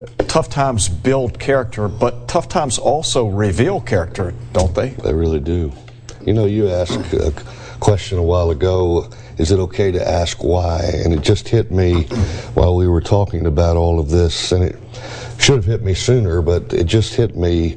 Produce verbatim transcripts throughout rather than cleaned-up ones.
Tough times build character, but tough times also reveal character, don't they? They really do. You know, you asked a question a while ago, is it okay to ask why? And it just hit me while we were talking about all of this, and it should have hit me sooner, but it just hit me.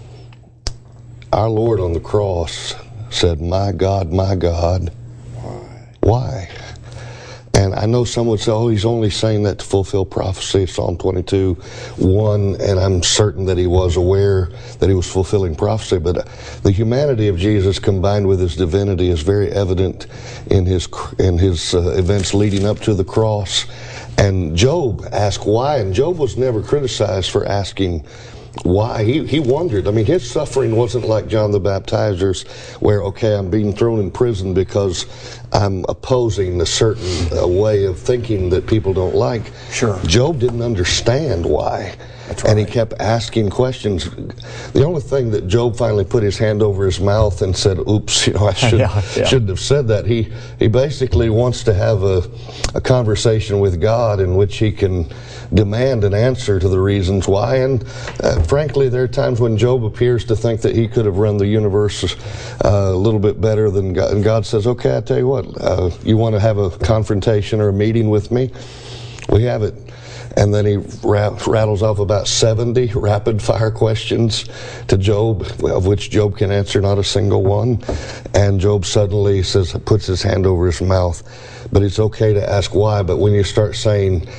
Our Lord on the cross said, "My God, my God, why?" Why? And I know some would say, oh, he's only saying that to fulfill prophecy, Psalm twenty-two, one, and I'm certain that he was aware that he was fulfilling prophecy, but the humanity of Jesus combined with his divinity is very evident in his in his uh, events leading up to the cross. And Job asked why, and Job was never criticized for asking why. He he wondered. I mean, his suffering wasn't like John the Baptizer's, where, okay, I'm being thrown in prison because I'm opposing a certain uh, way of thinking that people don't like. Sure. Job didn't understand why. That's right. And he kept asking questions. The only thing that Job finally put his hand over his mouth and said, oops, you know, I should, yeah, yeah. shouldn't have said that. He he basically wants to have a, a conversation with God in which he can demand an answer to the reasons why. And uh, frankly, there are times when Job appears to think that he could have run the universe uh, a little bit better than God. And God says, okay, I tell you what, uh, you want to have a confrontation or a meeting with me? We have it. And then he rattles off about seventy rapid fire questions to Job, of which Job can answer not a single one. And Job suddenly says, puts his hand over his mouth. But it's okay to ask why. But when you start saying,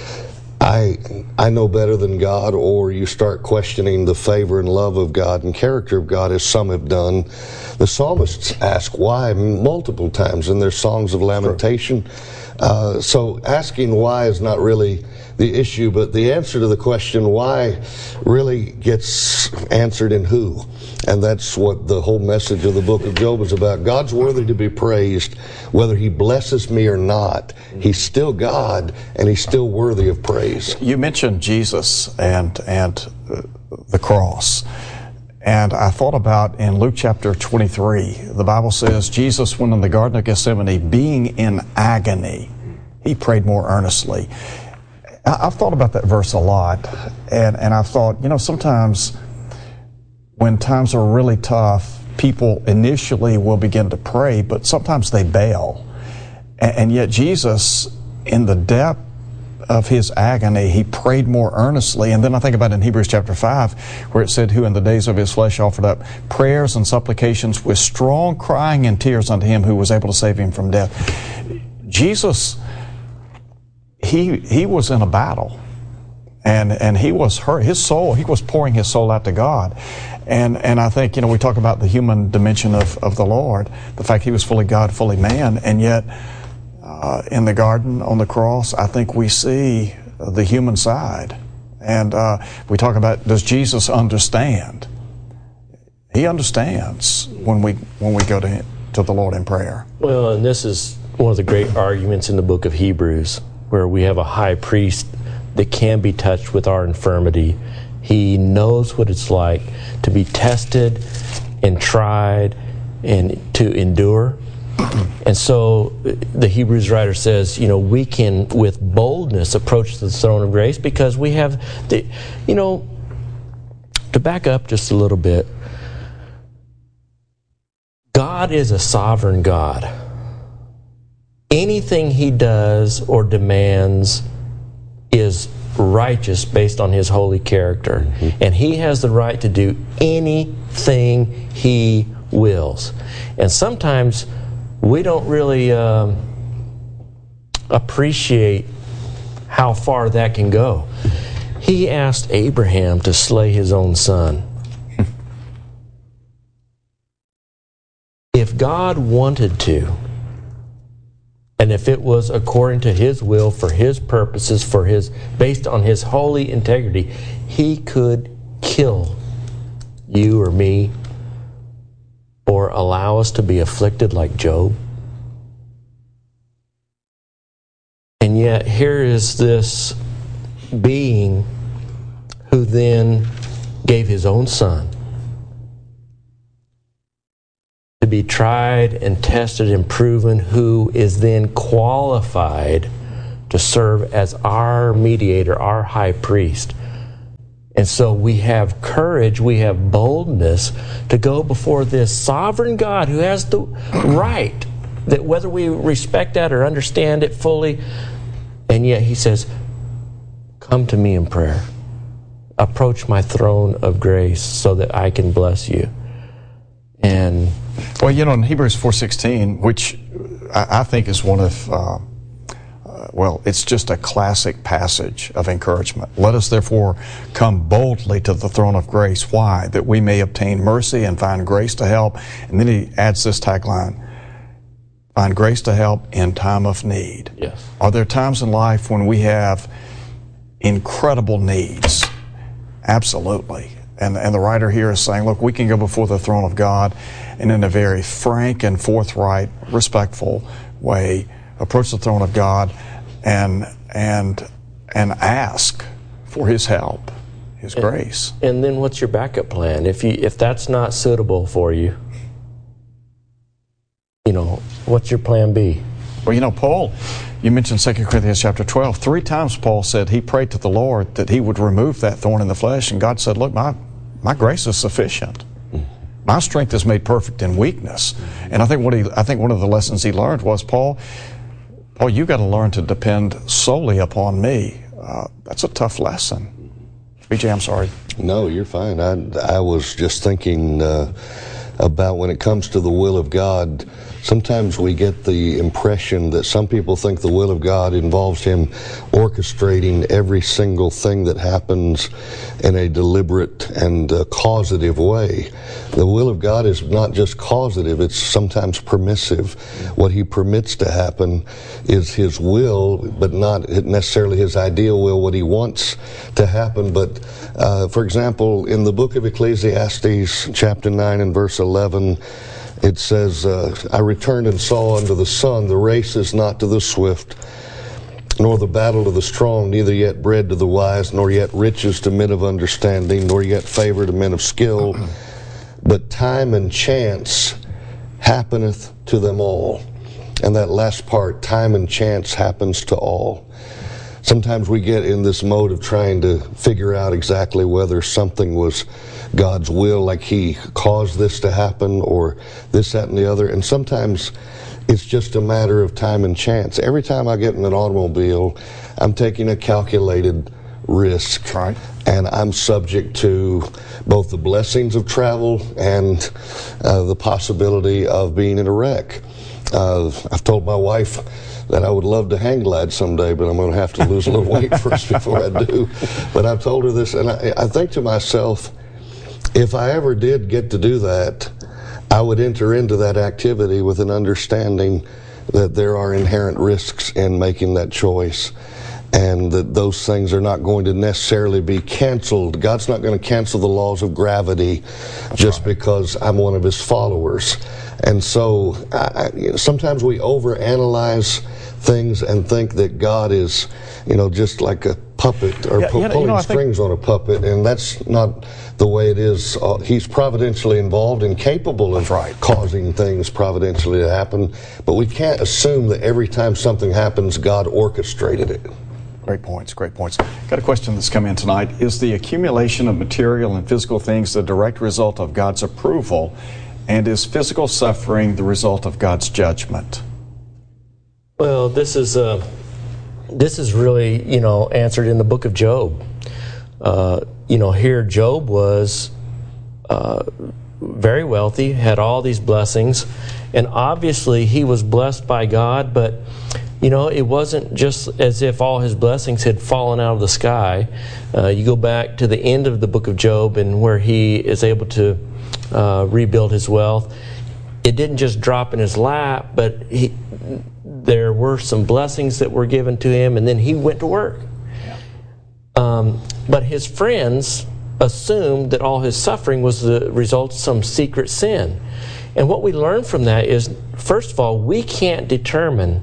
I I know better than God, or you start questioning the favor and love of God and character of God, as some have done, the psalmists ask why multiple times in their songs of lamentation. Uh, so asking why is not really the issue, but the answer to the question why really gets answered in who. And that's what the whole message of the book of Job is about. God's worthy to be praised, whether he blesses me or not. He's still God, and he's still worthy of praise. You mentioned Jesus and and uh, the cross. And I thought about in Luke chapter twenty-three, the Bible says, Jesus, when in the Garden of Gethsemane, being in agony, he prayed more earnestly. I've thought about that verse a lot, and, and I've thought, you know, sometimes when times are really tough, people initially will begin to pray, but sometimes they bail. And, and yet Jesus, in the depth of his agony, he prayed more earnestly. And then I think about in Hebrews chapter five, where it said, who in the days of his flesh offered up prayers and supplications with strong crying and tears unto him who was able to save him from death. Jesus, he he was in a battle, and and he was hurt. His soul, he was pouring his soul out to God. And and I think, you know, we talk about the human dimension of, of the Lord, the fact he was fully God, fully man, and yet uh, in the garden, on the cross, I think we see the human side. And uh, we talk about, does Jesus understand? He understands when we when we go to him, to the Lord in prayer. Well, and this is one of the great arguments in the book of Hebrews, where we have a high priest that can be touched with our infirmity. He knows what it's like to be tested and tried and to endure. And so the Hebrews writer says, you know, we can with boldness approach the throne of grace because we have the, you know, to back up just a little bit, God is a sovereign God. Anything he does or demands is righteous based on his holy character. Mm-hmm. And he has the right to do anything he wills. And sometimes we don't really um, appreciate how far that can go. He asked Abraham to slay his own son. If God wanted to, and if it was according to his will, for his purposes, for his, based on his holy integrity, he could kill you or me, or allow us to be afflicted like Job. And yet here is this being who then gave his own son to be tried and tested and proven, who is then qualified to serve as our mediator, our high priest. And so we have courage, we have boldness to go before this sovereign God who has the right, that whether we respect that or understand it fully, and yet he says, come to me in prayer. Approach my throne of grace so that I can bless you. And well, you know, in Hebrews four sixteen, which I, I think is one of, uh, uh, well, it's just a classic passage of encouragement. Let us therefore come boldly to the throne of grace. Why? That we may obtain mercy and find grace to help. And then he adds this tagline, find grace to help in time of need. Yes. Are there times in life when we have incredible needs? Absolutely. And, and the writer here is saying, look, we can go before the throne of God and in a very frank and forthright, respectful way, approach the throne of God and and and ask for his help, his and, grace. And then what's your backup plan? If you if that's not suitable for you, you know, what's your plan B? Well, you know, Paul, you mentioned Second Corinthians chapter twelve. Three times Paul said he prayed to the Lord that he would remove that thorn in the flesh, and God said, look, my, my grace is sufficient. My strength is made perfect in weakness. And I think what he I think one of the lessons he learned was, Paul, Paul, you got to learn to depend solely upon me. Uh, that's a tough lesson. B J, I'm sorry. No, you're fine. I, I was just thinking uh, about when it comes to the will of God, sometimes we get the impression that some people think the will of God involves him orchestrating every single thing that happens in a deliberate and uh, causative way. The will of God is not just causative, it's sometimes permissive. What he permits to happen is his will, but not necessarily his ideal will, what he wants to happen. But uh, for example, in the book of Ecclesiastes, chapter nine and verse eleven, it says, uh, I returned and saw under the sun, the race is not to the swift, nor the battle to the strong, neither yet bread to the wise, nor yet riches to men of understanding, nor yet favor to men of skill, but time and chance happeneth to them all. And that last part, time and chance happens to all. Sometimes we get in this mode of trying to figure out exactly whether something was God's will, like he caused this to happen, or this, that, and the other. And sometimes it's just a matter of time and chance. Every time I get in an automobile, I'm taking a calculated risk. Right. And I'm subject to both the blessings of travel and uh, the possibility of being in a wreck. Uh, I've told my wife that I would love to hang glide someday, but I'm going to have to lose a little weight first before I do. But I've told her this, and I, I think to myself, if I ever did get to do that, I would enter into that activity with an understanding that there are inherent risks in making that choice, and that those things are not going to necessarily be canceled. God's not going to cancel the laws of gravity just because I'm one of his followers. And so I, you know, sometimes we overanalyze things and think that God is, you know, just like a puppet or yeah, pu- you know, pulling you know, strings think... on a puppet, and that's not the way it is. Uh, he's providentially involved and capable of right. causing things providentially to happen, but we can't assume that every time something happens, God orchestrated it. Great points, great points. Got a question that's come in tonight. Is the accumulation of material and physical things the direct result of God's approval, and is physical suffering the result of God's judgment? Well, this is uh, this is really, you know, answered in the book of Job. Uh, you know, here Job was uh, very wealthy, had all these blessings, and obviously he was blessed by God, but you know, it wasn't just as if all his blessings had fallen out of the sky. Uh, you go back to the end of the book of Job and where he is able to uh, rebuild his wealth. It didn't just drop in his lap, but he, there were some blessings that were given to him, and then he went to work. Yeah. Um, but his friends assumed that all his suffering was the result of some secret sin. And what we learn from that is, first of all, we can't determine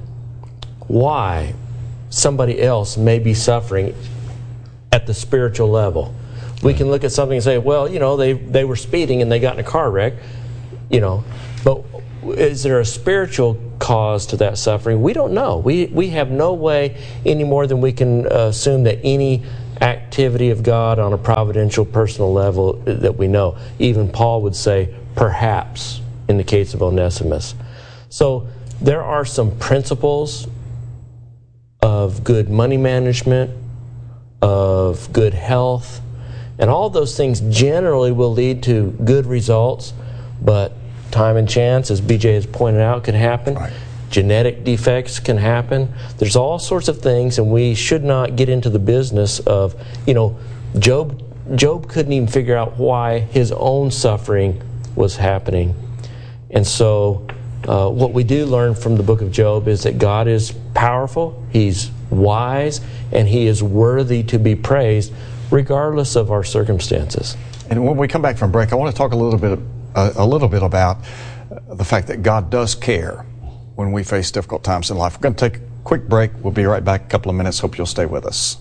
why somebody else may be suffering at the spiritual level. We can look at something and say, well, you know, they they were speeding and they got in a car wreck, you know, but is there a spiritual cause to that suffering? We don't know. We we have no way any more than we can uh, assume that any activity of God on a providential, personal level that we know. Even Paul would say, perhaps, in the case of Onesimus. So there are some principles of good money management, of good health, and all those things generally will lead to good results, but time and chance, as B J has pointed out, can happen. Right. Genetic defects can happen. There's all sorts of things, and we should not get into the business of, you know, Job, Job couldn't even figure out why his own suffering was happening. And so uh, what we do learn from the book of Job is that God is powerful, He's wise, and He is worthy to be praised regardless of our circumstances. And when we come back from break, I want to talk a little bit, uh, a little bit about the fact that God does care when we face difficult times in life. We're going to take a quick break. We'll be right back in a couple of minutes. Hope you'll stay with us.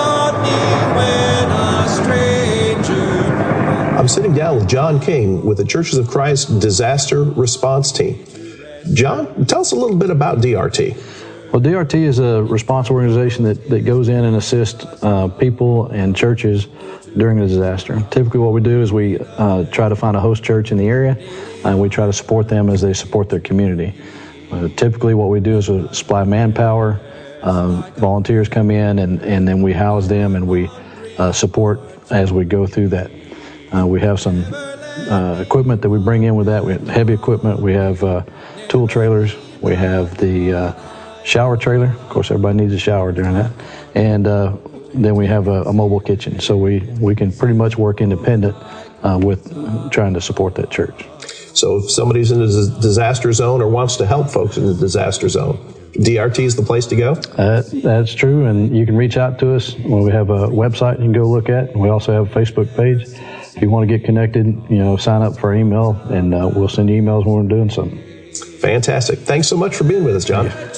I'm sitting down with John King with the Churches of Christ Disaster Response Team. John, tell us a little bit about D R T. Well, D R T is a response organization that, that goes in and assists uh, people and churches during a disaster. Typically what we do is we uh, try to find a host church in the area, and we try to support them as they support their community. Uh, typically what we do is we supply manpower, um, volunteers come in, and, and then we house them and we uh, support as we go through that. Uh, we have some uh, equipment that we bring in with that. We have heavy equipment, we have uh, tool trailers, we have the uh, shower trailer. Of course, everybody needs a shower during that. And uh, then we have a, a mobile kitchen. So we, we can pretty much work independent uh, with trying to support that church. So if somebody's in a disaster zone or wants to help folks in the disaster zone, D R T is the place to go? Uh, that's true, and you can reach out to us. Well, we have a website you can go look at. We also have a Facebook page. If you want to get connected, you know, sign up for our email, and uh, we'll send you emails when we're doing something. Fantastic. Thanks so much for being with us, John.